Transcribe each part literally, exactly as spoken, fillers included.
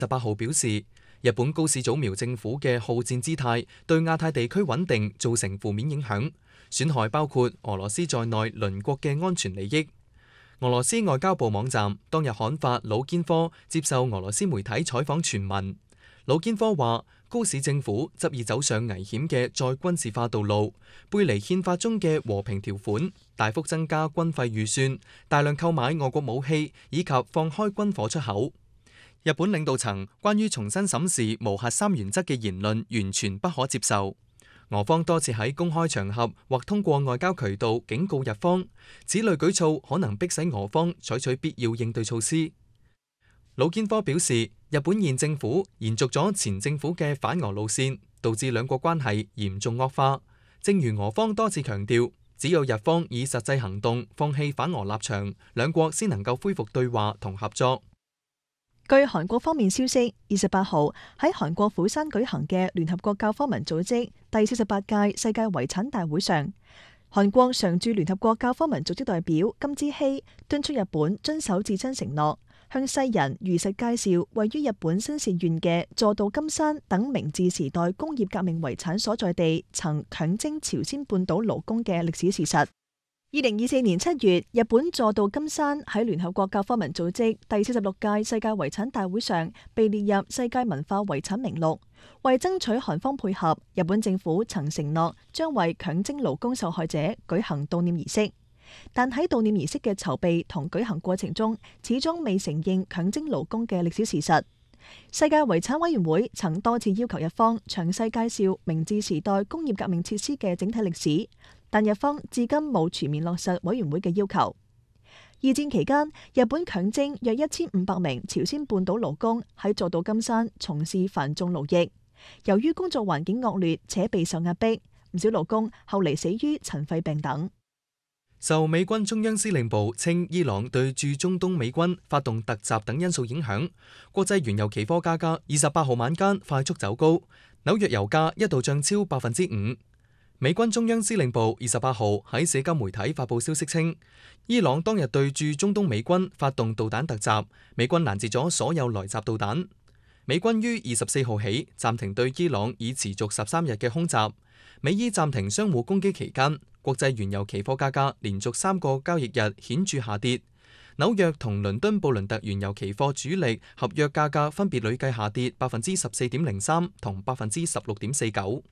十八號表示，日本高市早苗政府嘅好戰姿態對亞太地區穩定造成負面影響，損害包括俄羅斯在內鄰國嘅安全利益。俄羅斯外交部網站當日刊發魯堅科接受俄羅斯媒體採訪全文。魯堅科話，高市政府執意走上危險嘅再軍事化道路，背離憲法中嘅和平條款，大幅增加軍費預算，大量購買俄國武器，以及放開軍火出口。日本領導層關於重新審視無核三原則嘅言論完全不可接受。俄方多次喺公開場合或通過外交渠道警告日方，此類舉措可能迫使俄方採取必要應對措施。魯堅科表示，日本現政府延續咗前政府嘅反俄路線，導致兩國關係嚴重惡化。正如俄方多次強調，只有日方以實際行動放棄反俄立場，兩國先能夠恢復對話同合作。 據韓國方面消息，二十八號喺韓國釜山舉行嘅聯合國教科文組織第四十八屆世界遺產大會上，韓國常駐聯合國教科文組織代表金之希敦促日本遵守自身承諾，向世人如實介紹位於日本新舄縣嘅座道金山等明治時代工業革命遺產所在地曾強徵朝鮮半島勞工嘅歷史事實。二零二四年七月，日本座道金山喺聯合國教科文組織第四十六屆世界遺產大會上被列入世界文化遺產名錄。為爭取韓方配合，日本政府曾承諾將為強徵勞工受害者舉行悼念儀式，但喺悼念儀式嘅籌備同舉行過程中，始終未承認強徵勞工嘅歷史事實。世界遺產委員會曾多次要求日方詳細介紹明治時代工業革命設施嘅整體歷史，但日方至今冇全面落實委員會嘅要求。二戰期間，日本強徵約一千五百名朝鮮半島勞工喺座道金山從事繁重勞役，由於工作環境惡劣且備受壓迫，唔少勞工後嚟死於塵肺病等。 受美軍中央司令部稱伊朗對駐中東美軍發動突襲等因素影響，國際原油期貨價格二十八號晚間快速走高，紐約油價一度漲超百分之五。美軍中央司令部二十八號喺社交媒體發佈消息稱，伊朗當日對駐中東美軍發動導彈突襲，美軍攔截咗所有來襲導彈。美軍於二十四號起暫停對伊朗已持續十三日嘅空襲。美伊暫停相互攻擊期間，國際原油期貨價格連續三個交易日顯著下跌。紐約同倫敦布倫特原油期貨主力合約價格分別累計下跌百分之十四點零三同百分之十六點四九。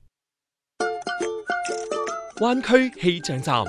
灣區氣象站。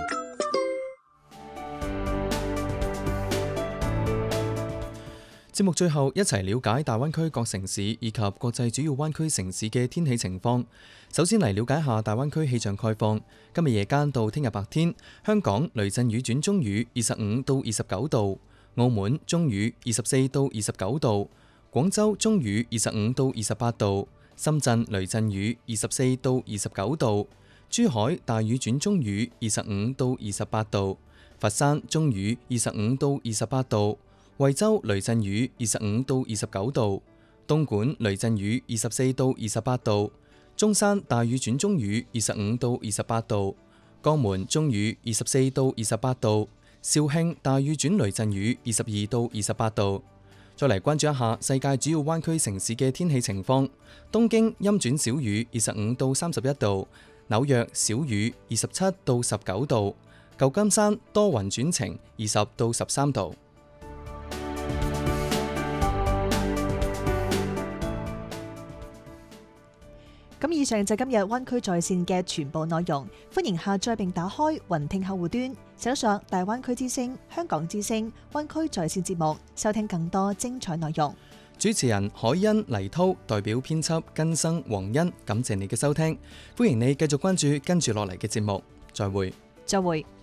節目最後一齊了解大灣區各城市以及國際主要灣區城市嘅天氣情況。首先嚟了解下大灣區氣象概況。今日夜間到聽日白天，香港雷陣雨轉中雨，二十五到二十九度；澳門中雨，二十四到二十九度；廣州中雨，二十五到二十八度；深圳雷陣雨，二十四到二十九度；珠海大雨轉中雨，二十五到二十八度；佛山中雨，二十五到二十八度；惠州雷陣雨，二十五到二十九度；東莞雷陣雨，二十四到二十八度；中山大雨轉中雨，二十五到二十八度；江門中雨，二十四到二十八度；肇慶大雨轉雷陣雨，二十二到二十八度。再嚟關注一下世界主要灣區城市嘅天氣情況。東京陰轉小雨，二十五到三十一度；紐約小雨，二十七到十九度；舊金山多雲轉晴，二十到十三度。 咁以上就係今日灣區在線嘅全部內容，歡迎下載並打開雲聽客戶端，搜索大灣區之聲、香港之聲、灣區在線節目，收聽更多精彩內容。 主持人海欣、黎濤代表編輯根生、黃欣，感謝你嘅收聽，歡迎你繼續關注跟住落嚟嘅節目，再會。 再會。